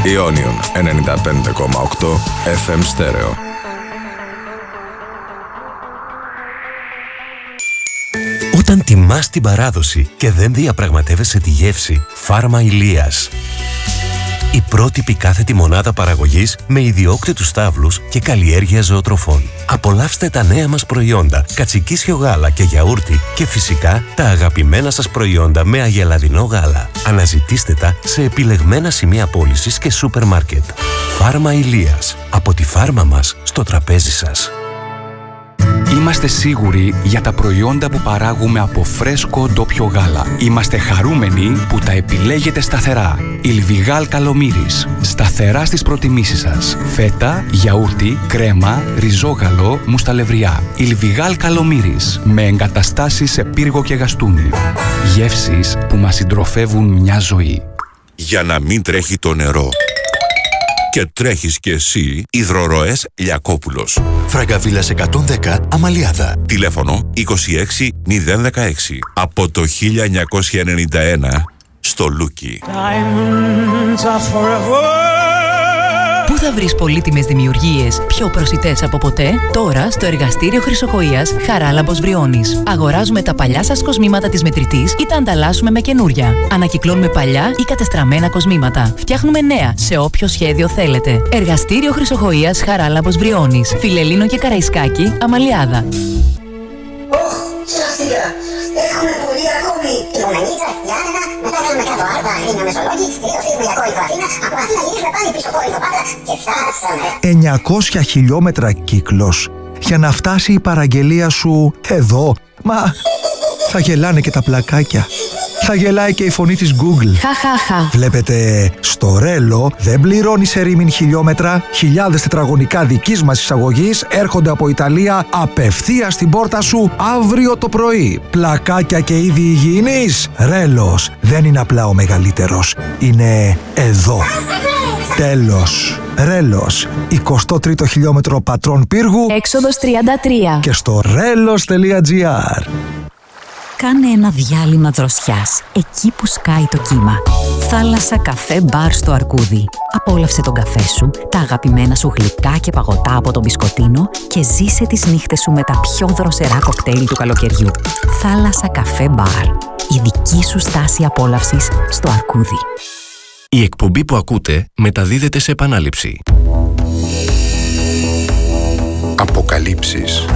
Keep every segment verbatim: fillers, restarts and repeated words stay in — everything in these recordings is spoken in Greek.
Ιόνιον ενενήντα πέντε κόμμα οκτώ εφ εμ στέρεο. Όταν τιμάς την παράδοση και δεν διαπραγματεύεσαι τη γεύση, Φάρμα Ηλίας. Η πρότυπη κάθετη μονάδα παραγωγής με ιδιόκτητους στάβλους και καλλιέργεια ζωοτροφών. Απολαύστε τα νέα μας προϊόντα, κατσικίσιο γάλα και γιαούρτι και φυσικά τα αγαπημένα σας προϊόντα με αγελαδινό γάλα. Αναζητήστε τα σε επιλεγμένα σημεία πώλησης και σούπερ μάρκετ. Φάρμα Ηλίας. Από τη φάρμα μας στο τραπέζι σας. Είμαστε σίγουροι για τα προϊόντα που παράγουμε από φρέσκο ντόπιο γάλα. Είμαστε χαρούμενοι που τα επιλέγετε σταθερά. Ιλβιγάλ Καλομύρης. Σταθερά στις προτιμήσεις σας. Φέτα, γιαούρτι, κρέμα, ριζόγαλο, μουσταλευριά. Ιλβιγάλ Καλομύρης. Με εγκαταστάσεις σε πύργο και γαστούνι. Γεύσεις που μας συντροφεύουν μια ζωή. Για να μην τρέχει το νερό. Και τρέχεις κι εσύ, Υδροροές Λιακόπουλος. Φραγκαβίλας εκατόν δέκα, Αμαλιάδα. Τηλέφωνο είκοσι έξι μηδέν δεκαέξι. Από το χίλια εννιακόσια ενενήντα ένα στο Λούκι. Πού θα βρεις πολύτιμες δημιουργίες πιο προσιτές από ποτέ? Τώρα στο εργαστήριο Χρυσοχοΐας Χαράλαμπος Βριώνης. Αγοράζουμε τα παλιά σας κοσμήματα της μετρητής ή τα ανταλλάσσουμε με καινούρια. Ανακυκλώνουμε παλιά ή κατεστραμμένα κοσμήματα. Φτιάχνουμε νέα σε όποιο σχέδιο θέλετε. Εργαστήριο Χρυσοχοΐας Χαράλαμπος Βριώνης. Φιλελλήνο και Καραϊσκάκη, Αμαλιάδα. Σωστικά. Έχουμε πολύ ακόμη. Υπομενίτσα, Γιάννενα, μετά κάνουμε κάτω Άρτα, Αγρίνιο Μεσολόγγι, διορθίζουμε για Κόρινθο Αθήνα, από Αθήνα γυρίζουμε πάλι πίσω Κόρινθο Πάτρα και φτάσαμε. εννιακόσια χιλιόμετρα κύκλος για να φτάσει η παραγγελία σου εδώ. Μα θα γελάνε και τα πλακάκια. Θα γελάει και η φωνή της Google. Χαχαχα. Βλέπετε, στο Ρέλο δεν πληρώνεις ερήμην χιλιόμετρα. Χιλιάδες τετραγωνικά δικής μας εισαγωγής έρχονται από Ιταλία απευθείας στην πόρτα σου αύριο το πρωί. Πλακάκια και είδη υγιεινής. Ρέλος δεν είναι απλά ο μεγαλύτερος. Είναι εδώ. Τέλος. Ρέλος. εικοστό τρίτο χιλιόμετρο Πατρών Πύργου. Έξοδος τριάντα τρία. Και στο ρέλος τελεία τζι άρ. Κάνε ένα διάλειμμα δροσιάς, εκεί που σκάει το κύμα. Θάλασσα, καφέ, μπαρ στο Αρκούδι. Απόλαυσε τον καφέ σου, τα αγαπημένα σου γλυκά και παγωτά από τον μπισκοτίνο και ζήσε τις νύχτες σου με τα πιο δροσερά κοκτέιλ του καλοκαιριού. Θάλασσα, καφέ, μπαρ. Η δική σου στάση απόλαυσης στο Αρκούδι. Η εκπομπή που ακούτε μεταδίδεται σε επανάληψη. Αποκαλύψεις.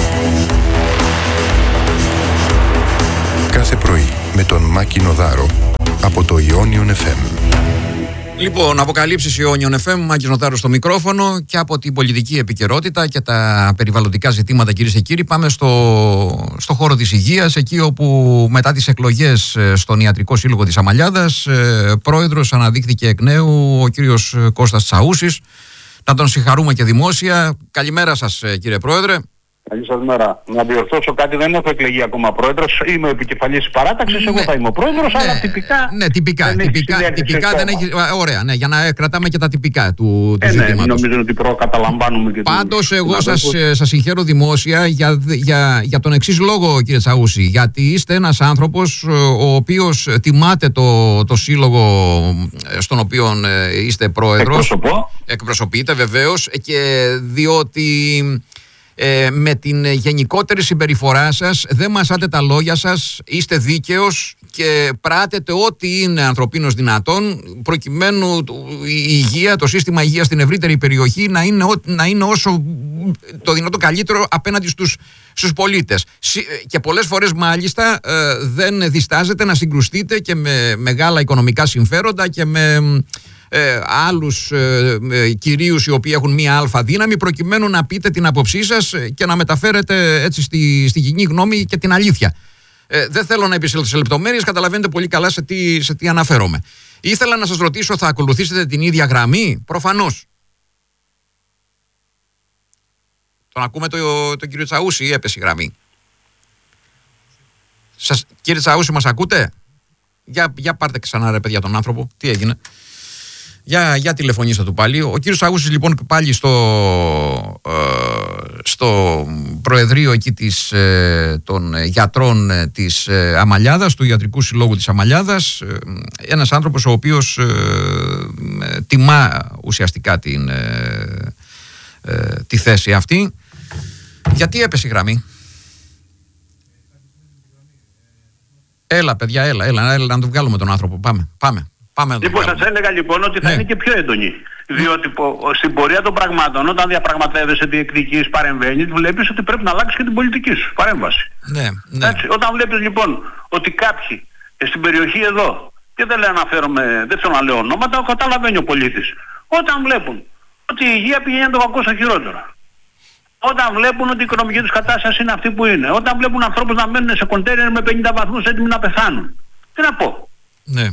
Κάθε πρωί με τον Μάκη Νοδάρο από το Ιόνιον εφ εμ. Λοιπόν, αποκαλύψεις Ιόνιον εφ εμ, Μάκης Νοδάρος στο μικρόφωνο, και από την πολιτική επικαιρότητα και τα περιβαλλοντικά ζητήματα, κυρίες και κύριοι, πάμε στο, στο χώρο της υγείας, εκεί όπου μετά τις εκλογές στον Ιατρικό Σύλλογο της Αμαλιάδας, πρόεδρος αναδείχθηκε εκ νέου ο κύριος Κώστας Τσαούσης. Να τον συγχαρούμε και δημόσια. Καλημέρα σας, κύριε Πρόεδρε. Καλή σας μέρα. Να διορθώσω κάτι, δεν έχω εκλεγεί ακόμα πρόεδρος. Είμαι ο επικεφαλής της παράταξης, ναι, εγώ θα είμαι ο πρόεδρος, ναι, αλλά τυπικά. Ναι, τυπικά. Δεν τυπικά, έχει τυπικά δεν έχει. Ωραία, ναι, για να κρατάμε και τα τυπικά του, του ε, ζητήματος. Ναι, νομίζω ότι προκαταλαμβάνουμε και. Πάντως, το... εγώ σας, σας συγχαίρω δημόσια για, για, για τον εξής λόγο, κύριε Τσαούση. Γιατί είστε ένας άνθρωπος ο οποίος τιμάτε το, το σύλλογο στον οποίο είστε πρόεδρος. Εκπροσωπώ. Εκπροσωπείτε βεβαίως, και διότι. Ε, με την γενικότερη συμπεριφορά σας δεν μασάτε τα λόγια σας, είστε δίκαιος και πράτετε ό,τι είναι ανθρωπίνως δυνατόν προκειμένου η υγεία, το σύστημα υγείας στην ευρύτερη περιοχή να είναι, να είναι όσο το δυνατό καλύτερο απέναντι στους, στους πολίτες. Και πολλές φορές μάλιστα ε, δεν διστάζετε να συγκρουστείτε και με μεγάλα οικονομικά συμφέροντα και με Ε, άλλους ε, ε, κυρίους οι οποίοι έχουν μία αλφα δύναμη, προκειμένου να πείτε την άποψή σας και να μεταφέρετε έτσι στη, στη κοινή γνώμη και την αλήθεια. Ε, δεν θέλω να επισέλθω σε λεπτομέρειες, καταλαβαίνετε πολύ καλά σε τι, σε τι αναφέρομαι. Ήθελα να σας ρωτήσω, θα ακολουθήσετε την ίδια γραμμή? Προφανώς. Τον ακούμε το, το κύριο Τσαούση ή έπεσε η γραμμή? Σας, κύριε Τσαούση, μας ακούτε? Για, για πάρτε ξανά ρε παιδιά τον άνθρωπο, τι έγινε? Για, για τηλεφωνήστε του πάλι. Ο κύριος Αγούσης λοιπόν πάλι στο, ε, στο προεδρείο εκεί της, ε, των γιατρών ε, της ε, Αμαλιάδας, του Ιατρικού Συλλόγου της Αμαλιάδας. Ε, ένας άνθρωπος ο οποίος ε, τιμά ουσιαστικά την, ε, ε, τη θέση αυτή. Γιατί έπεσε η γραμμή? Έλα παιδιά, έλα, έλα, έλα να του βγάλουμε τον άνθρωπο. Πάμε, πάμε. πάμε λοιπόν, σας έλεγα λοιπόν ότι θα ναι. είναι και πιο έντονη. Διότι πο, στην πορεία των πραγμάτων, όταν διαπραγματεύεσαι, διεκδικείς, παρεμβαίνεις, βλέπεις ότι πρέπει να αλλάξεις και την πολιτική σου παρέμβαση. Ναι, ναι. Έτσι, όταν βλέπεις λοιπόν ότι κάποιοι στην περιοχή εδώ, και δεν, αναφέρομαι, δεν θέλω να λέω ονόματα, καταλαβαίνει ο πολίτης, όταν βλέπουν ότι η υγεία πηγαίνει το κακό στο χειρότερο, όταν βλέπουν ότι η οικονομική τους κατάσταση είναι αυτή που είναι, όταν βλέπουν ανθρώπους να μένουν σε κοντέινερ με πενήντα βαθμούς έτοιμοι να πεθάνουν, τι να πω? Ναι.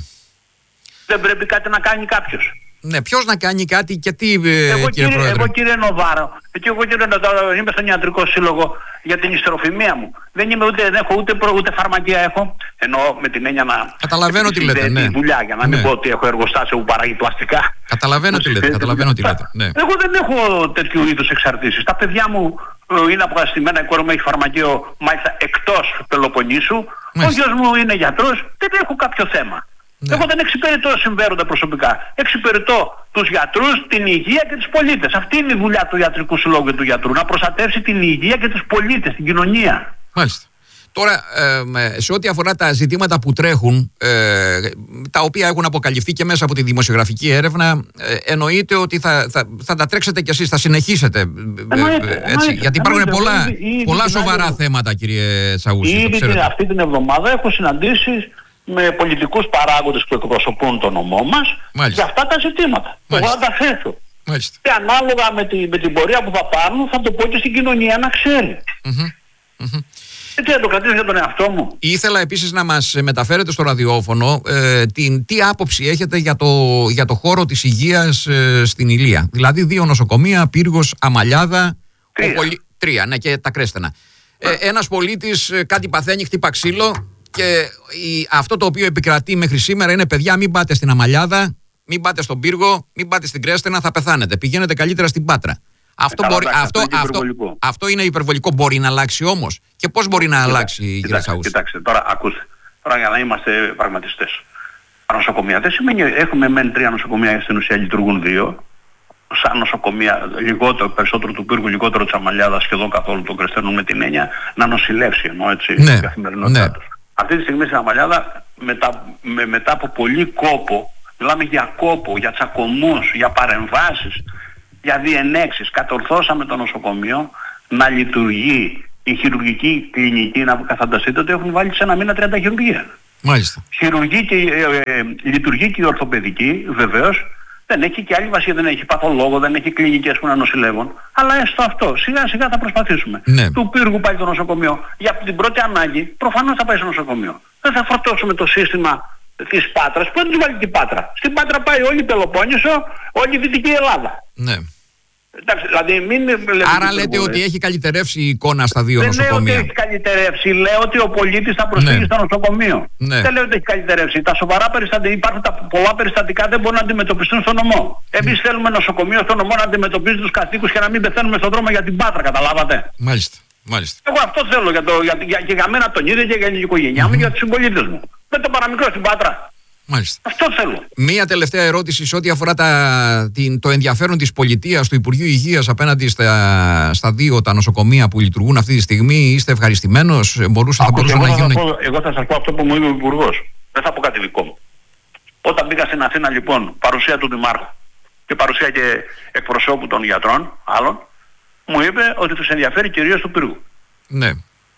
Δεν πρέπει κάτι να κάνει κάποιος? Ναι, ποιος να κάνει κάτι και τι, ε, εγώ, κύριε Πρόεδρε? Εγώ κύριε Νοβάρο, και εγώ κύριε Νοβάρο, είμαι στον ιατρικό σύλλογο για την ιστεροφημία μου. Δεν είμαι ούτε, δεν έχω ούτε, ούτε φαρμακεία έχω. Εννοώ με την έννοια να... Καταλαβαίνω τι λέτε, ναι. δουλειά, για να ναι. μην πω ότι έχω εργοστάσιο που παράγει πλαστικά. Καταλαβαίνω τι λέτε, καταλαβαίνω τι λέτε. Ναι. Εγώ δεν έχω τέτοιου είδους εξαρτήσεις. Τα παιδιά μου είναι αποκαταστημένα, η κόρη μου έχει φαρμακείο, μάλιστα εκτός Πελοποννήσου. Ο γιος μου είναι γιατρός, δεν έχω κάποιο θέμα. Ναι. Εγώ δεν εξυπηρετώ συμφέροντα προσωπικά. Εξυπηρετώ τους γιατρούς, την υγεία και τους πολίτες. Αυτή είναι η δουλειά του ιατρικού συλλόγου και του γιατρού. Να προστατεύσει την υγεία και τους πολίτες, την κοινωνία. Μάλιστα. Τώρα, ε, σε ό,τι αφορά τα ζητήματα που τρέχουν, ε, τα οποία έχουν αποκαλυφθεί και μέσα από τη δημοσιογραφική έρευνα, ε, εννοείται ότι θα, θα, θα τα τρέξετε κι εσείς, θα συνεχίσετε. Εννοείται, έτσι, εννοείται, γιατί υπάρχουν εννοείται, πολλά, ήδη, πολλά ήδη, σοβαρά ήδη, θέματα, κύριε Τσαούση. Ήδη αυτή την εβδομάδα έχω συναντήσεις με πολιτικούς παράγοντες που εκπροσωπούν τον νομό μας. Μάλιστα. Για αυτά τα ζητήματα. Εγώ θα τα θέσω. Μάλιστα. Και ανάλογα με, τη, με την πορεία που θα πάρουν θα το πω και στην κοινωνία να ξέρει. Mm-hmm. Mm-hmm. Έτσι θα το κρατήσω για τον εαυτό μου. Ήθελα επίσης να μας μεταφέρετε στο ραδιόφωνο ε, την, τι άποψη έχετε για το, για το χώρο της υγείας ε, στην Ηλία. Δηλαδή δύο νοσοκομεία, Πύργος, Αμαλιάδα, Τρία. Πολυ... Τρία, ναι, και τα Κρέστενα. Ε, ένας πολίτης ε, κάτι παθαίνει, χτύπα ξύλο. Και η, αυτό το οποίο επικρατεί μέχρι σήμερα είναι, παιδιά, μην πάτε στην Αμαλιάδα, μην πάτε στον Πύργο, μην πάτε στην Κρέστενα, θα πεθάνετε. Πηγαίνετε καλύτερα στην Πάτρα. Αυτό, ε, μπορεί, καλά, αυτό, αυτό, αυτό, αυτό είναι υπερβολικό. Μπορεί να αλλάξει όμως? Και πώς μπορεί να Κοιτάξτε, αλλάξει, κύριε κοιτάξτε, Τσαούση? κοιτάξτε, τώρα ακούστε. Τώρα για να είμαστε πραγματιστές. Τα νοσοκομεία δεν σημαίνει, έχουμε μεν τρία νοσοκομεία, στην ουσία λειτουργούν δύο. Σαν νοσοκομεία, λιγότερο, περισσότερο του Πύργου, λιγότερο της Αμαλιάδας, σχεδόν καθόλου των Κρεστένων, με την έννοια να νοσηλεύσει, ενώ έτσι, ναι, η καθημερινότητά ναι. τους. Αυτή τη στιγμή στην Αμαλιάδα, μετά, με, μετά από πολύ κόπο, μιλάμε για κόπο, για τσακωμούς, για παρεμβάσεις, για διενέξεις, κατορθώσαμε το νοσοκομείο να λειτουργεί. Η χειρουργική κλινική, να φανταστείτε ότι έχουν βάλει σε ένα μήνα τριάντα χειρουργία. Μάλιστα. Χειρουργεί και, ε, ε, λειτουργεί και η ορθοπαιδική, βεβαίως. Δεν έχει και άλλη βασία, δεν έχει παθολόγο, δεν έχει κλινικές που να νοσηλεύουν. Αλλά έστω αυτό, σιγά σιγά θα προσπαθήσουμε. Ναι. Του Πύργου πάει το νοσοκομείο. Για την πρώτη ανάγκη, προφανώς θα πάει στο νοσοκομείο. Δεν θα φορτώσουμε το σύστημα της Πάτρας. Πού δεν του βάλει την Πάτρα? Στην Πάτρα πάει όλη η Πελοπόννησο, όλη η Δυτική Ελλάδα. Ναι. Εντάξει, δηλαδή μην λέμε. Άρα λέτε πολύ. ότι έχει καλυτερεύσει η εικόνα στα δύο δεν νοσοκομεία? Δεν λέω ότι έχει καλυτερεύσει. Λέω ότι ο πολίτης θα προσφύγει ναι. στο νοσοκομείο. Ναι. Δεν λέω ότι έχει καλυτερεύσει. Τα σοβαρά περιστατικά, υπάρχουν τα πολλά περιστατικά, δεν μπορούν να αντιμετωπιστούν στο νομό. Εμείς θέλουμε νοσοκομείο στο νομό να αντιμετωπίζει τους κατοίκους και να μην πεθαίνουμε στον δρόμο για την Πάτρα, καταλάβατε? Μάλιστα. Μάλιστα. Εγώ αυτό θέλω για, το, για, για, για, για μένα τον ίδιο και για την οικογένειά μου mm-hmm. και για τους συμπολίτες μου. Με το παραμικρό στην Πάτρα. Μάλιστα. Αυτό θέλω. Μία τελευταία ερώτηση σε ό,τι αφορά τα, την, το ενδιαφέρον της πολιτείας, του Υπουργείου Υγείας απέναντι στα, στα δύο τα νοσοκομεία που λειτουργούν αυτή τη στιγμή. Είστε ευχαριστημένος? Μπορούσαν, θα μπορούσαν να γίνουν? Πω, εγώ θα σας πω αυτό που μου είπε ο Υπουργός. Δεν θα πω κάτι δικό μου. Όταν μπήκα στην Αθήνα λοιπόν, παρουσία του Δημάρχου και παρουσία και εκπροσώπου των γιατρών άλλων, μου είπε ότι τους ενδιαφέρει κυρίως του Πύργου. Ναι.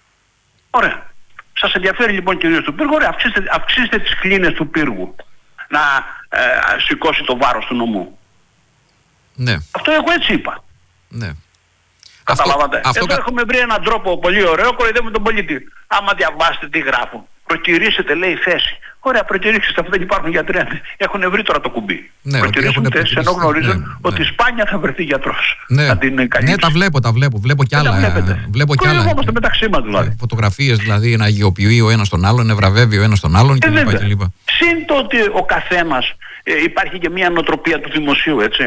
Ωραία. Σας ενδιαφέρει λοιπόν κυρίως του Πύργου, ωραία, αυξήστε, αυξήστε τις κλίνες του Πύργου να ε, σηκώσει το βάρος του νομού. Ναι. Αυτό εγώ έτσι είπα. Ναι. Καταλάβατε. Αυτό, αυτό Εδώ κα... έχουμε βρει έναν τρόπο πολύ ωραίο, κοροϊδεύουμε τον πολίτη. Άμα διαβάσετε τι γράφουν, προκυρήσετε λέει θέση. Ωραία, προκυρήξτε, αφού δεν υπάρχουν γιατροί. Έχουν βρει τώρα το κουμπί. Ναι, προκυρήσουν θέσεις ενώ γνωρίζουν ναι, ότι ναι. σπάνια θα βρεθεί γιατρός. Ναι. Να την ναι, τα βλέπω, τα βλέπω. Βλέπω κι άλλα. Βλέπω κι άλλα. Είμαστε μεταξύ μας δηλαδή. Φωτογραφίες δηλαδή, να αγιοποιεί ο ένας τον άλλον, να βραβεύει ο ένας τον άλλον κλπ. Συν το ότι ο καθένας ε, υπάρχει και μια νοοτροπία του δημοσίου, έτσι.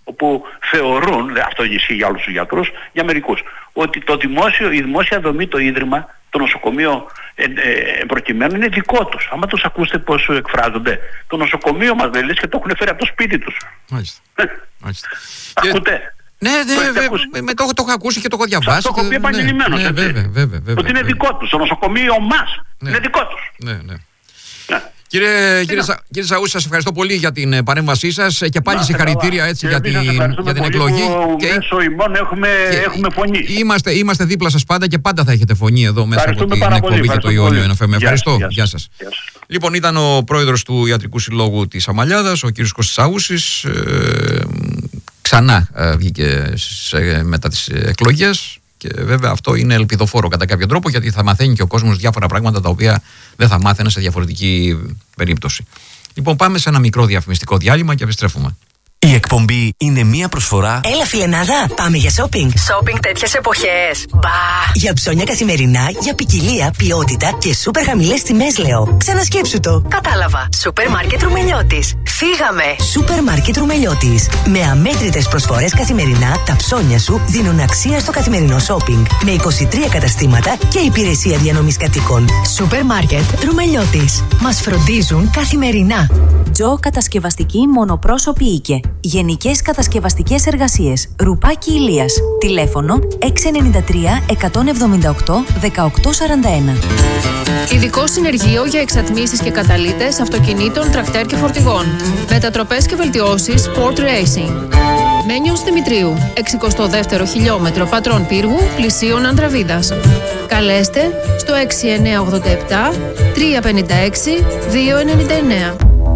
όπου θεωρούν, αυτό ισχύει για όλους τους γιατρούς, για μερικούς, ότι το δημόσιο, η δημόσια δομή, το ίδρυμα, το νοσοκομείο ε, ε, προκειμένου είναι δικό τους. Άμα τους ακούσετε πώς εκφράζονται, το νοσοκομείο μας δεν λες και το έχουν φέρει από το σπίτι τους. Μάλιστα. Μάλιστα. Ακούτε. Ναι, ναι, βέβαια, με το, το έχω ακούσει και το έχω διαβάσει. Το έχω πει επανειλημμένως. Ναι, βέβαια, βέβαια, βέβαια, ότι είναι δικό τους. Το νοσοκομείο μας ναι. είναι δικό τους. Ναι, ναι. Ναι. Κύριε, κύριε, Σα, κύριε Σαούση, σας ευχαριστώ πολύ για την παρέμβασή σας και πάλι συγχαρητήρια έτσι, για την, για την εκλογή. Και μέσω ημών έχουμε, έχουμε φωνή. Είμαστε, είμαστε δίπλα σας πάντα και πάντα θα έχετε φωνή εδώ μέσα από την εκπομπή και το Ιόνιο Εφ Εμ. Ευχαριστώ. Γεια, γεια σας. Γεια σας. Λοιπόν, ήταν ο πρόεδρος του Ιατρικού Συλλόγου της Αμαλιάδας, ο κύριος Κώστας Σαούσης. Ε, ξανά ε, βγήκε σε, μετά τις εκλογές. Και βέβαια αυτό είναι ελπιδοφόρο κατά κάποιο τρόπο, γιατί θα μαθαίνει και ο κόσμος διάφορα πράγματα τα οποία δεν θα μάθαινε σε διαφορετική περίπτωση. Λοιπόν, πάμε σε ένα μικρό διαφημιστικό διάλειμμα και επιστρέφουμε. Η εκπομπή είναι μία προσφορά. Έλα, φιλενάδα, πάμε για shopping. Shopping τέτοιες εποχές. Μπα! Για ψώνια καθημερινά, για ποικιλία, ποιότητα και σούπερ χαμηλές τιμές, λέω. Ξανασκέψου το. Κατάλαβα. Σούπερ μάρκετ Ρουμελιώτης. Φύγαμε. Σούπερ μάρκετ Ρουμελιώτης. Με αμέτρητες προσφορές καθημερινά, τα ψώνια σου δίνουν αξία στο καθημερινό shopping. Με είκοσι τρία καταστήματα και υπηρεσία διανομής κατοίκων. Σούπερ μάρκετ Ρουμελιώτης. Μας φροντίζουν καθημερινά. Τζο Κατασκευαστική Μονοπρόσωπη Οίκε. Γενικές κατασκευαστικές εργασίες. Ρουπάκι Ηλίας. Τηλέφωνο έξι εννιά τρία εκατόν εβδομήντα οκτώ δεκαοκτώ σαράντα ένα. Ειδικό συνεργείο για εξατμίσεις και καταλύτες αυτοκινήτων, τρακτέρ και φορτηγών. Μετατροπές και βελτιώσεις Sport Racing. Μένιος Δημητρίου, εξηκοστό δεύτερο χιλιόμετρο Πατρών Πύργου, πλησίον Ανδραβίδας. Καλέστε στο έξι εννιά ογδόντα επτά τρία πενήντα έξι δύο ενενήντα εννέα.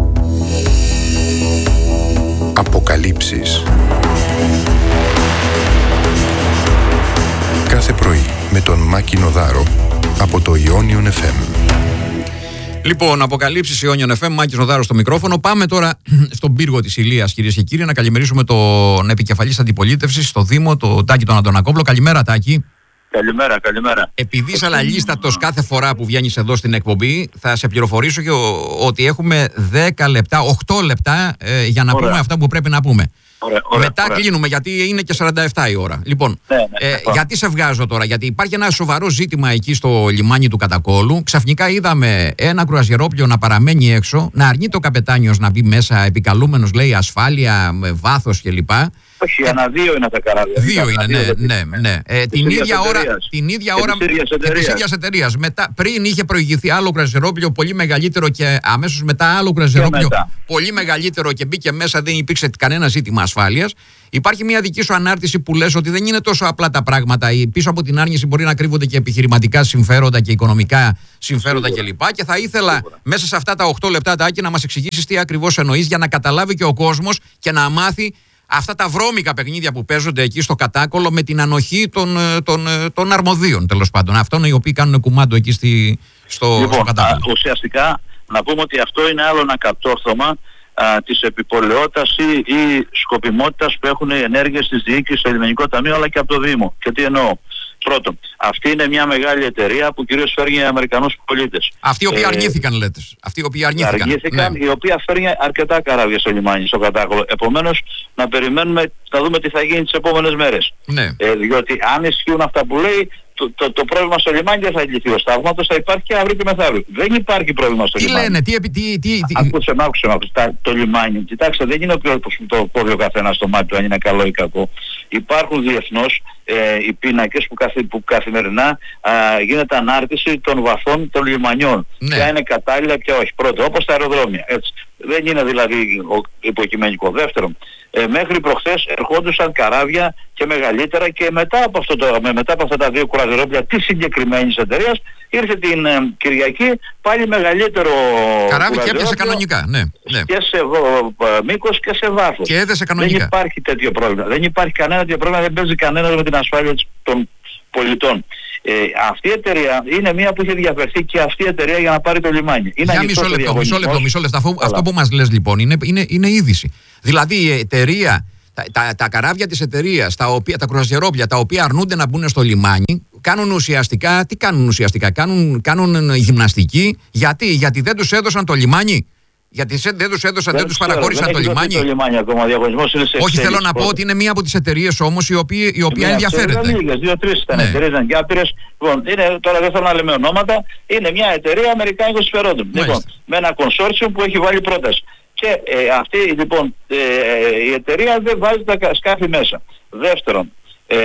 Αποκαλύψεις. Κάθε πρωί με τον Μάκη Νοδάρο από το Ιόνιον Εφ Εμ. Λοιπόν, αποκαλύψεις Ιόνιον Εφ Εμ, Μάκης Νοδάρος στο μικρόφωνο. Πάμε τώρα στον πύργο της Ηλίας, κυρίες και κύριοι, να καλημερίσουμε τον επικεφαλής αντιπολίτευσης στο Δήμο, τον Τάκη τον Αντωνακόπουλο. Καλημέρα, Τάκη. Καλημέρα, καλημέρα. Επειδή είσαι αλαλίστατος κάθε φορά που βγαίνεις εδώ στην εκπομπή, θα σε πληροφορήσω και ότι έχουμε δέκα λεπτά, οκτώ λεπτά ε, για να ωραία. πούμε αυτά που πρέπει να πούμε. Ωραία, ωραία, Μετά ωραία. κλείνουμε, γιατί είναι και σαράντα επτά η ώρα. Λοιπόν, ναι, ναι, ε, γιατί σε βγάζω τώρα? Γιατί υπάρχει ένα σοβαρό ζήτημα εκεί στο λιμάνι του Κατακόλου. Ξαφνικά είδαμε ένα κρουαζιερόπλιο να παραμένει έξω, να αρνείται ο καπετάνιος να μπει μέσα, επικαλούμενος, λέει, ασφάλεια, βάθος κλπ. Όχι, ένα δύο είναι τα καράβια. Δύο είναι, ναι, ναι, ναι. ναι. Ε, την, ίδια ώρα, την ίδια ώρα της ίδιας εταιρείας. Πριν είχε προηγηθεί άλλο κρουαζιερόπλιο πολύ μεγαλύτερο και αμέσως μετά άλλο κρουαζιερόπλιο πολύ μεγαλύτερο και μπήκε μέσα, δεν υπήρξε κανένα ζήτημα ασφάλειας. Υπάρχει μια δική σου ανάρτηση που λες ότι δεν είναι τόσο απλά τα πράγματα. Πίσω από την άρνηση μπορεί να κρύβονται και επιχειρηματικά συμφέροντα και οικονομικά συμφέροντα κλπ. Και, και θα ήθελα Σίγουρα. μέσα σε αυτά τα οκτώ λεπτά, Τάκη, να μας εξηγήσεις τι ακριβώς εννοείς, για να καταλάβει και ο κόσμος και να μάθει αυτά τα βρώμικα παιχνίδια που παίζονται εκεί στο Κατάκολο με την ανοχή των, των, των αρμοδίων, τέλος πάντων. Αυτών οι οποίοι κάνουν κουμάντο εκεί στη, στο, λοιπόν, στο Κατάκολο. Α, ουσιαστικά να πούμε ότι αυτό είναι άλλο ένα κατόρθωμα α, της επιπολαιότητας ή, ή σκοπιμότητας που έχουν οι ενέργειες της διοίκησης στο Λιμενικό Ταμείο αλλά και από το Δήμο. Και τι εννοώ? Πρώτον, αυτή είναι μια μεγάλη εταιρεία που κυρίως φέρνει Αμερικανούς πολίτες. Αυτοί οι οποίοι ε, αρνήθηκαν, λέτε. Αυτοί οι οποίοι αρνήθηκαν. Αργήθηκαν, ναι. Η οποία φέρνει αρκετά καράβια στο λιμάνι, στο Κατάκολο. Επομένως, να περιμένουμε, να δούμε τι θα γίνει τις επόμενες μέρες. Ναι. Ε, διότι αν ισχύουν αυτά που λέει, το, το, το πρόβλημα στο λιμάνι δεν θα λυθεί. Ο στάγματος θα υπάρχει και αύριο και μεθαύριο. Δεν υπάρχει πρόβλημα στο τι λιμάνι. Τι λένε, τι, τι, τι, τι... Άκουσε, άκουσε, άκουσε. Το λιμάνι, κοιτάξτε, δεν είναι ο το κόβει ο καθένας στο μάτι του, αν είναι καλό ή κακό. Υπάρχουν διεθνώς ε, οι πίνακες που, καθ, που καθημερινά α, γίνεται ανάρτηση των βαθών των λιμανιών. Ναι. Ποια είναι κατάλληλα, ποια όχι. Πρώτο, όπως τα αεροδρόμια. Έτσι. Δεν είναι δηλαδή υποκειμενικό. Δεύτερον, ε, μέχρι προχθές ερχόντουσαν καράβια και μεγαλύτερα και μετά από, αυτό το, μετά από αυτά τα δύο κρουαζιερόπλια της συγκεκριμένης εταιρείας ήρθε την ε, Κυριακή πάλι μεγαλύτερο καράβι και έπιασε κανονικά. Ναι, ναι. Και σε ε, μήκος και σε βάθος. Και έδεσε κανονικά. Δεν υπάρχει τέτοιο πρόβλημα. Δεν υπάρχει κανένα τέτοιο πρόβλημα, δεν παίζει κανένα με την ασφάλεια των πολιτών. Ε, αυτή η εταιρεία είναι μια που είχε διαφερθεί και αυτή η εταιρεία για να πάρει το λιμάνι. Είναι για μισό λεπτό, μισό λεπτό, μισό λεπτό. Αυτό, αυτό που μας λες λοιπόν είναι, είναι, είναι είδηση. Δηλαδή η εταιρεία, τα, τα, τα καράβια της εταιρείας, τα, οποία, τα κρουαζιερόπλια τα οποία αρνούνται να μπουν στο λιμάνι, κάνουν ουσιαστικά, τι κάνουν ουσιαστικά, κάνουν, κάνουν γυμναστική. Γιατί, γιατί δεν τους έδωσαν το λιμάνι. Γιατί δεν τους έδωσαν, δεν τους ξέρω, παραχώρησαν δεν το λιμάνι. Το λιμάνι ακόμα, διαγωνισμός είναι σε Όχι, θέλω να πρώτα. πω ότι είναι μία από τις εταιρείες όμως η οποία, η οποία ενδιαφέρεται. Είναι λίγες, δύο-τρεις ήταν Ναι. εταιρείες, ήταν και άπειρες. Λοιπόν, είναι, τώρα δεν θέλω να λέμε ονόματα, είναι μια εταιρεία αμερικάνικων συμφερόντων. Λοιπόν, με ένα consortium που έχει βάλει πρόταση. Και ε, αυτή λοιπόν ε, η εταιρεία δεν βάζει τα σκάφη μέσα. Δεύτερον, ε,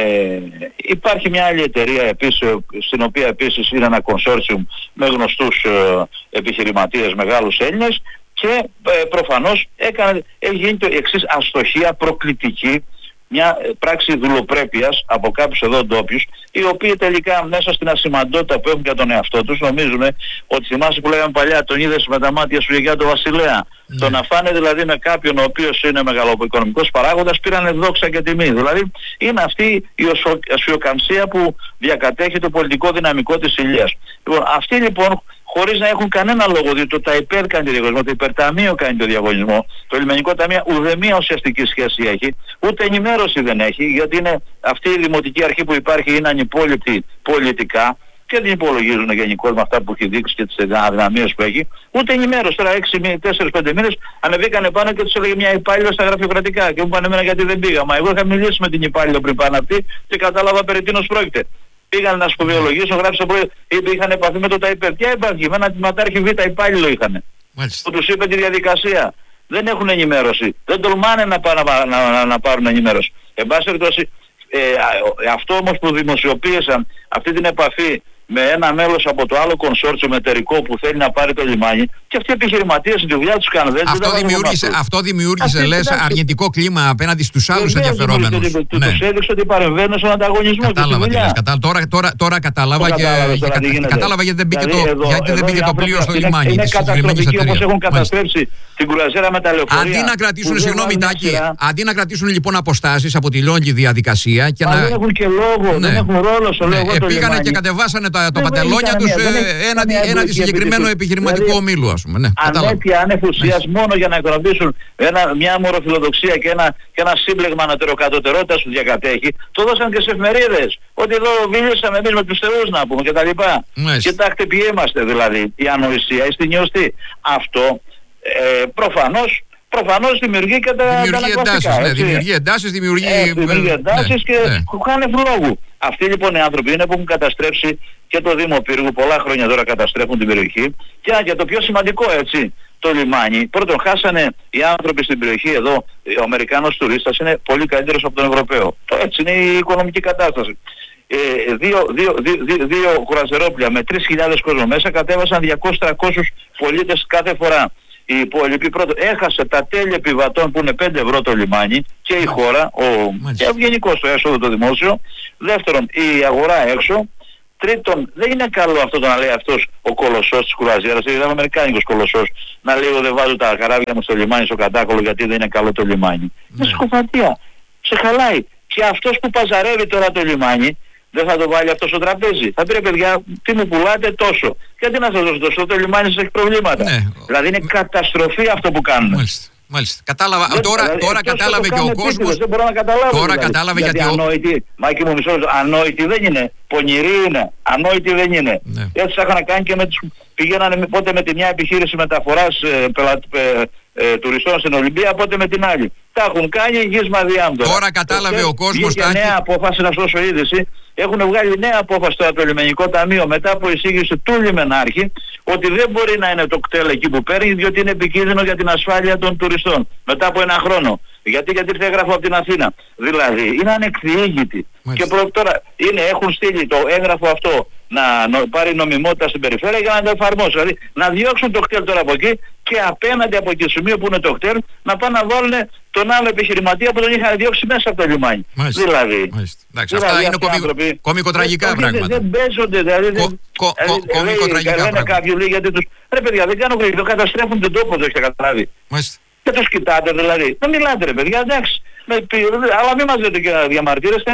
υπάρχει μια άλλη εταιρεία επίσης, στην οποία επίσης είναι ένα consortium με γνωστούς ε, επιχειρηματίες μεγάλους Έλληνες και ε, προφανώς έκανε, έχει γίνει το εξής αστοχία προκλητική, μια πράξη δουλοπρέπειας από κάποιους εδώ ντόπιους, οι οποίοι τελικά μέσα στην ασημαντότητα που έχουν για τον εαυτό τους νομίζουν ότι, θυμάσαι που λέγαμε παλιά, τον είδες με τα μάτια σου για τον Βασιλέα. Mm. Το να φάνε δηλαδή με κάποιον ο οποίος είναι μεγαλοοικονομικός παράγοντας πήρανε δόξα και τιμή. Δηλαδή είναι αυτή η οσιοκαμψία που διακατέχει το πολιτικό δυναμικό της Ηλίας. Λοιπόν, αυτοί λοιπόν, χωρίς να έχουν κανένα λόγο, διότι το ΤΑΙΠΕΡ κάνει το διαγωνισμό, το Υπερταμείο κάνει το διαγωνισμό, το Λιμενικό Ταμείο ουδέμια ουσιαστική σχέση έχει, ούτε ενημέρωση δεν έχει, γιατί είναι αυτή η δημοτική αρχή που υπάρχει είναι ανυπόληπτη πολιτικά και δεν υπολογίζουν γενικώς με αυτά που έχει δείξει και τις αδυναμίες που έχει, ούτε ενημέρωση. Τώρα έξι, τέσσερις, πέντε μήνες ανεβήκανε πάνω και τους έλεγε μια υπάλληλο στα γραφειοκρατικά και μου πάνε εμένα γιατί δεν πήγα. Μα εγώ είχα μιλήσει με την υπάλληλο πριν πάνω αυτή και κατάλαβα περί τίνος πρόκειται. Πήγαν να σπουδαιολογήσουν, γράψαν πρωί, είχαν επαφή με το ΤΑΙΠΕΡ. Ποια επαφή, με έναν ματάρχη Β υπάλληλο είχαν. Που τους είπε τη διαδικασία. Δεν έχουν ενημέρωση. Δεν τολμάνε να, πά, να, να, να, να πάρουν ενημέρωση. Εν πάση περιπτώσει, ε, αυτό όμως που δημοσιοποίησαν, αυτή την επαφή με ένα μέλος από το άλλο κονσόρτσιο εταιρικό που θέλει να πάρει το λιμάνι, και αυτοί οι επιχειρηματίες τη δουλειά τους κάνουν. Δεν αυτό, δημιούργησε, αυτό δημιούργησε, λες, ήταν... αρνητικό κλίμα απέναντι στους άλλους ενδιαφερόμενους. Του ναι. Τους έδειξε ότι παρεμβαίνουν στον ανταγωνισμό. Κατάλαβα τι λες. Κατάλαβα. Τώρα, τώρα, τώρα κατάλαβα, και, και κα, κατάλαβα γιατί δεν μπήκε δηλαδή, το, εδώ, γιατί δεν μπήκε το πλοίο στο λιμάνι. Είναι καταστροφική όπως έχουν καταστρέψει την κουραζέρα με τα λεωφορεία. Αντί να κρατήσουν, συγγνώμη Τάκη, αντί να κρατήσουν λοιπόν αποστάσεις από τη λόγη διαδικασία και να. Δεν έχουν και λόγο, δεν έχουν ρόλο στο λόγο. Πήγανε και κατεβάσανε τα παντελόνια τους έναντι συγκεκριμένου επιχειρηματικού ομίλου, ας πούμε. Ανέτεια, ανεφουσίας, μόνο για να οικονομήσουν μια μοροφιλοδοξία και ένα, και ένα σύμπλεγμα ανωτεροκατωτερότητας που διακατέχει, το δώσαν και σε εφημερίδες. Ότι εδώ μιλήσαμε εμείς με τους θεούς να πούμε κτλ. Κοιτάξτε ποιοι είμαστε δηλαδή. Η ανοησία, η στιγνιωστή. Αυτό ε, προφανώς Προφανώς δημιουργεί και τα δημιουργεί εντάσεις, ναι, δημιουργεί εντάσεις, δημιουργεί, ε, δημιουργεί εντάσεις ναι, και ναι. χάνευ λόγου. Αυτοί λοιπόν οι άνθρωποι είναι που έχουν καταστρέψει και το Δήμο Πύργου, πολλά χρόνια τώρα καταστρέφουν την περιοχή και για το πιο σημαντικό έτσι, το λιμάνι. Πρώτον, χάσανε οι άνθρωποι στην περιοχή εδώ, ο Αμερικάνος τουρίστας είναι πολύ καλύτερος από τον Ευρωπαίο. Το έτσι είναι η οικονομική κατάσταση. Ε, δύο, δύο, δύο, δύο, δύο κουραζερόπλια με τρεις χιλιάδες κόσμο μέσα κατέβασαν διακόσιους με τριακόσιους πολίτες κάθε φορά. Η υπόλοιπη πρώτον έχασε τα τέλη επιβατών που είναι πέντε ευρώ το λιμάνι και η χώρα, ο, και γενικώς το έσοδο το δημόσιο. Δεύτερον, η αγορά έξω. Τρίτον, δεν είναι καλό αυτό το να λέει αυτός ο κολοσσός της κουραζιέρας, δηλαδή ο αμερικάνικος κολοσσός, να λέει εγώ δεν βάζω τα καράβια μου στο λιμάνι, στο κατάκολο γιατί δεν είναι καλό το λιμάνι. Είναι σκοφαντία. Σε χαλάει. Και αυτός που παζαρεύει τώρα το λιμάνι, δεν θα το βάλει αυτό στο τραπέζι. Θα πει ρε παιδιά, τι μου πουλάτε τόσο. Γιατί να σας δώσω τόσο, το λιμάνι σας έχει προβλήματα. Ναι. Δηλαδή είναι καταστροφή αυτό που κάνουν. Μάλιστα. Μάλιστα. Κατάλαβα. Δεν, τώρα δηλαδή, τώρα κατάλαβε και ο κόσμος. Δεν μπορώ να καταλάβω. Τώρα δηλαδή. κατάλαβε γιατί. γιατί. Ανόητη, Μάκη μου μισό, ανόητη δεν είναι. Πονηρή είναι. Ανόητη δεν είναι. Ναι. Έτσι θα είχαν κάνει και με τους. Πηγαίνανε πότε με τη μια επιχείρηση μεταφοράς ε, πελα, ε, ε, τουριστών στην Ολυμπία, πότε με την άλλη. Τα έχουν κάνει γύσμα διάμπτωρα. Τώρα κατάλαβε ο κόσμος. Βγήκε νέα απόφαση, να σου δώσω είδηση. Έχουν βγάλει νέα απόφαση τώρα το Λιμενικό Ταμείο μετά από εισήγηση του λιμενάρχη ότι δεν μπορεί να είναι το κτέλ εκεί που παίρνει διότι είναι επικίνδυνο για την ασφάλεια των τουριστών. Μετά από ένα χρόνο. Γιατί, γιατί ήρθε έγγραφο από την Αθήνα. Δηλαδή είναι ανεκδιήγητη. Και προ, τώρα είναι, έχουν στείλει το έγγραφο αυτό να νο, πάρει νομιμότητα στην περιφέρεια για να το εφαρμόσουν. Δηλαδή να διώξουν το κτέλ τώρα από εκεί και απέναντι από εκεί το σημείο που είναι το κτέλ να πάνε να βάλουν τον άλλο επιχειρηματία που τον είχαν διώξει μέσα από το λιμάνι. Μάλιστα. Δηλαδή. Μάλιστα. Εντάξει, δηλαδή αυτά είναι κομικο, κομικοτραγικά πράγματα. Δεν παίζονται, δηλαδή. Κο, κο, κο, κομικοτραγικά πράγματα. Λένε κάποιοι λέει γιατί τους. Ρε παιδιά, δεν κάνω γρήγορα, καταστρέφουν τον τόπο, το έχετε καταλάβει. Μάλιστα. Και τους κοιτάτε δηλαδή. Δεν μιλάτε ρε παιδιά, εντάξει. Με, αλλά μην μας λέτε και να διαμαρτύρεστε.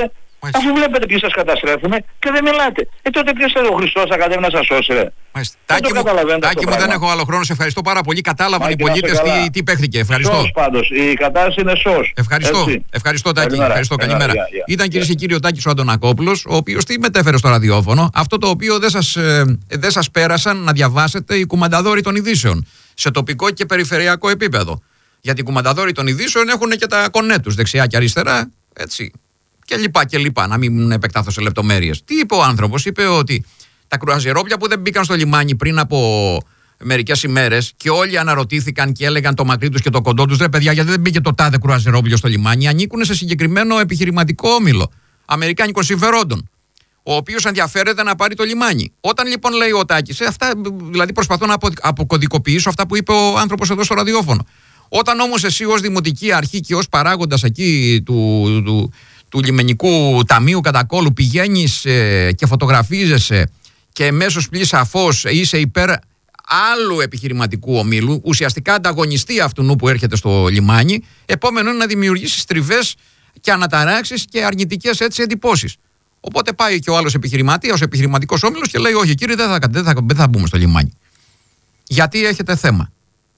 Αφού βλέπετε ποιοι σας καταστρέφουν και δεν μιλάτε. Ε, τότε ποιος θα ο Χριστός θα κατέβει να σας σώσει, ρε. Τάκη μου, τάκη μου δεν έχω άλλο χρόνο. Σε ευχαριστώ πάρα πολύ. Κατάλαβαν οι πολίτες τι, τι παίχθηκε. Ευχαριστώ. Σως πάντως. Η κατάσταση είναι σως. Ευχαριστώ. Έτσι. Ευχαριστώ, Τάκη. Καλημέρα. Ευχαριστώ. Καλημέρα. Καλημέρα. Yeah, yeah. Ήταν κυρίες και κύριοι ο Τάκης ο Αντωνακόπουλος, ο οποίος τι μετέφερε στο ραδιόφωνο. Αυτό το οποίο δεν σας, ε, δεν σας πέρασαν να διαβάσετε οι κουμανταδόροι των ειδήσεων σε τοπικό και περιφερειακό επίπεδο. Γιατί οι κουμανταδόροι των ειδήσεων έχουν και τα κονέ τους δεξιά και αριστερά. Έτσι. Και λοιπά και λοιπά, να μην επεκτάθω σε λεπτομέρειες. Τι είπε ο άνθρωπος? Είπε ότι τα κρουαζιερόπλια που δεν μπήκαν στο λιμάνι πριν από μερικές ημέρες και όλοι αναρωτήθηκαν και έλεγαν το μακρύ τους και το κοντό τους, ρε παιδιά, γιατί δεν μπήκε το τάδε κρουαζιερόπλιο στο λιμάνι, ανήκουν σε συγκεκριμένο επιχειρηματικό όμιλο αμερικάνικων συμφερόντων, ο οποίος ενδιαφέρεται να πάρει το λιμάνι. Όταν λοιπόν λέει ο Τάκης, ε, αυτά δηλαδή προσπαθώ να απο, αποκωδικοποιήσω αυτά που είπε ο άνθρωπος εδώ στο ραδιόφωνο. Όταν όμως εσύ ως δημοτική αρχή και ως παράγοντας εκεί του. του του λιμενικού ταμείου κατά κόλλου πηγαίνεις ε, και φωτογραφίζεσαι και εμέσως πλην σαφώς είσαι υπέρ άλλου επιχειρηματικού ομίλου, ουσιαστικά ανταγωνιστή αυτού που έρχεται στο λιμάνι, επόμενο είναι να δημιουργήσεις τριβές και αναταράξεις και αρνητικές έτσι εντυπώσεις. Οπότε πάει και ο άλλος επιχειρηματίας, ο επιχειρηματικός όμιλος και λέει: όχι, κύριε, δεν θα, δεν θα, δεν θα μπούμε στο λιμάνι. Γιατί έχετε θέμα.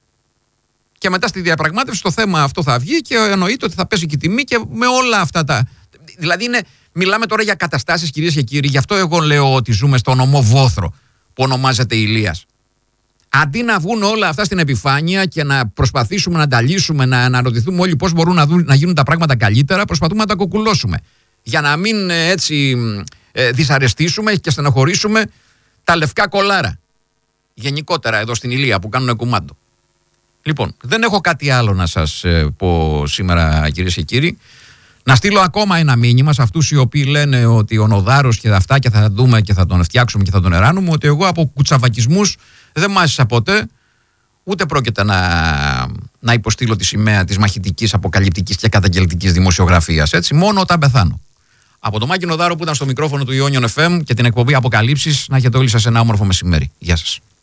Και μετά στη διαπραγμάτευση το θέμα αυτό θα βγει και εννοείται ότι θα πέσει και η τιμή και με όλα αυτά τα. Δηλαδή, είναι, μιλάμε τώρα για καταστάσεις, κυρίες και κύριοι, γι' αυτό εγώ λέω ότι ζούμε στο νομό Βόθρο που ονομάζεται Ηλίας. Αντί να βγουν όλα αυτά στην επιφάνεια και να προσπαθήσουμε να τα λύσουμε, να αναρωτηθούμε όλοι πώς μπορούν να, δουν, να γίνουν τα πράγματα καλύτερα, προσπαθούμε να τα κοκκουλώσουμε. Για να μην έτσι ε, δυσαρεστήσουμε και στενοχωρήσουμε τα λευκά κολάρα. Γενικότερα εδώ στην Ηλία που κάνουν κουμάντο. Λοιπόν, δεν έχω κάτι άλλο να σας ε, πω σήμερα, κυρίες και κύριοι. Να στείλω ακόμα ένα μήνυμα σε αυτούς οι οποίοι λένε ότι ο Νοδάρος και αυτά και θα δούμε και θα τον φτιάξουμε και θα τον εράνουμε, ότι εγώ από κουτσαβακισμούς δεν μάζεσα ποτέ, ούτε πρόκειται να, να υποστείλω τη σημαία της μαχητικής, αποκαλυπτικής και καταγγελτικής δημοσιογραφίας, έτσι, μόνο όταν πεθάνω. Από το Μάκη Νοδάρο που ήταν στο μικρόφωνο του Ιόνιον εφ εμ και την εκπομπή Αποκαλύψεις, να έχετε όλοι σας ένα όμορφο μεσημέρι. Γεια σας.